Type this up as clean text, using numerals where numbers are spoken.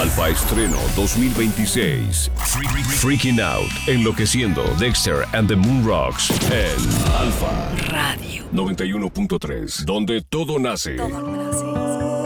Alfa Estreno 2026. Freaking Out, Enloqueciendo, Dexter and the Moon Rocks en Alfa Radio 91.3, donde todo nace. Todo nace.